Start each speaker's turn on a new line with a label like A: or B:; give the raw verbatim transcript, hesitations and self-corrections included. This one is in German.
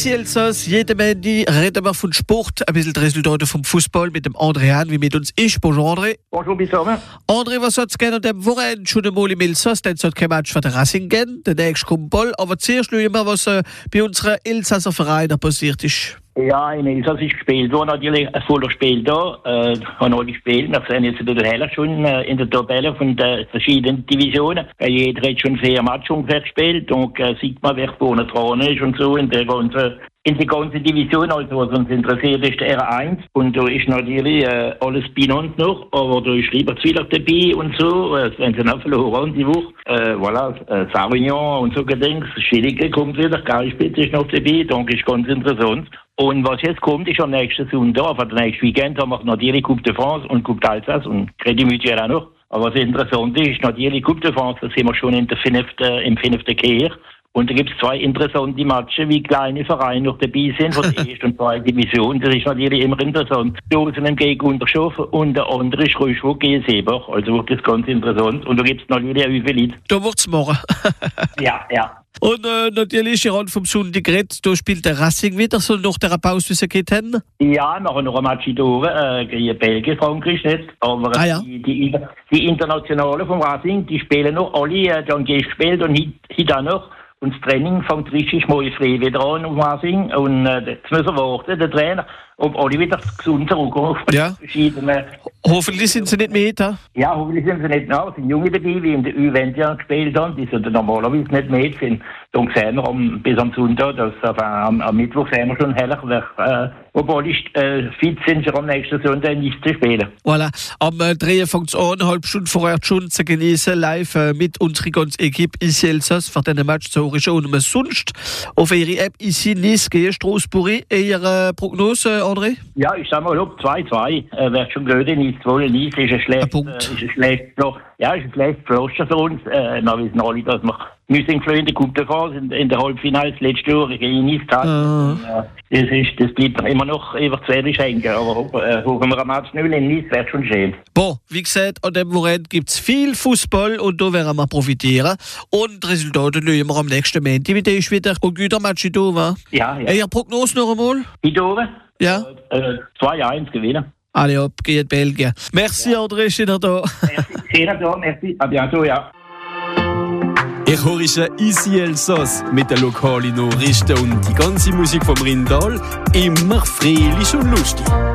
A: Ici Elsass, jeden Montag reden wir von Sport, ein bisschen die Resultate vom Fußball mit dem André Hahn, wie mit uns ist. Bonjour André.
B: Bonjour zusammen.
A: André, was hat es gerne an dem Wochenende schon einmal im Elsass? Dann soll kein Match für den Racing gehen, der nächste kommt Ball. Aber zuerst schauen wir mal, was äh, bei unseren Elsasser Vereinen passiert ist.
B: Ja, in Elsass ist gespielt worden, natürlich ein voller Spiel da. Äh, haben alle gespielt. Wir sehen jetzt ein bisschen heller schon äh, in der Tabelle von den verschiedenen Divisionen. Äh, jeder hat schon vier Matches ungefähr gespielt und äh, sieht man, wer vorne dran ist und so in der ganzen in der ganzen Division. Also was uns interessiert ist der R eins und da ist natürlich äh, alles benannt noch, aber da ist Lieberzwiller dabei und so. Äh, wenn sie noch verloren die Woche. Äh, voilà, äh, Sarignan und so Gedings. Schillige kommt wieder, Geilspitze ist noch dabei, donc ist ganz interessant. Und was jetzt kommt, ist am nächsten Sonntag, auf den nächsten Weekend, haben wir natürlich Coupe de France und Coupe d'Alsace und Crédit Mutuel auch noch. Aber was interessant ist, natürlich Coupe de France, da sind wir schon in der fünften, im fünften Kehr. Und da gibt es zwei interessante Matches, wie kleine Vereine noch dabei sind, von der ersten und zweiten Division. Das ist natürlich immer interessant. Dosen gegen Unterschofen und der andere ist Rüschwog gegen Seebach. Also wird das ganz interessant. Und da gibt es natürlich auch wie viele Leute.
A: Da wird's morgen.
B: Ja, ja.
A: Und äh, natürlich, Rand vom Sonntag geredet, da spielt der Racing wieder, soll nach der Pause, wie sie geht haben?
B: Ja, wir haben noch ein Match in äh, gegen Belgien, Frankreich nicht. Aber
A: ah, ja.
B: die, die, die Internationalen vom Racing, die spielen noch alle, äh, die haben gespielt und heute auch noch. Und das Training fängt richtig mal frei wieder an auf Racing. Und äh, jetzt müssen wir warten, der Trainer, ob alle wieder gesund zurückkommen.
A: Ja. Hoffentlich sind sie nicht mehr da.
B: Ja, hoffentlich sind sie nicht mehr. Es sind Junge dabei, die in der Ü zwanzig gespielt haben, die sind normalerweise nicht mehr sind. Dann sehen wir am, bis am Sonntag, dass, äh, am, am Mittwoch sehen wir schon heller, wer, äh, obwohl ich äh, fit sind, schon am nächsten Sonntag nicht zu spielen.
A: Voilà. Am äh, Drehen fängt es an, eine halbe Stunde vorher schon zu genießen, live äh, mit unserer ganzen Equipe Ici Elsass für diesen Match zu hören. Und man sonst auf ihre App Ici Nice gehen, Strasbourg. Ihre Prognose, André?
B: Ja, ich sag mal, ob zwei zwei äh, wäre schon blöd, Nice zwei Nice ist ein schlecht, ein äh, ist ein schlecht noch. Ja, ist ein schlecht Pflaster für uns. Äh, wir wissen alle, dass wir müssen in der Coupe de France in, in der Halbfinale das letzte Jahr gegen Nice hatten. Uh. Äh, das, ist, das bleibt immer noch über Zwölf hängen. Aber äh, hoffen wir am Match null in Nice, wäre schon schön.
A: Boah, wie gesagt, an dem Wochenende gibt es viel Fußball und da werden wir profitieren. Und die Resultate schauen wir am nächsten Montag. Mit dem ist wieder ein guter Match in Dover.
B: Ja, ja.
A: Ihre Prognose noch einmal?
B: In Dover?
A: Ja.
B: Äh, zwei eins gewinnen.
A: Allez hop, geht Belgien. Merci ja. André, schön da.
B: Merci, schön da, merci. À bientôt, ja.
C: Ich höre Ici Elsass mit den lokalen Nachrichten und die ganze Musik vom Rindal immer fröhlich und lustig.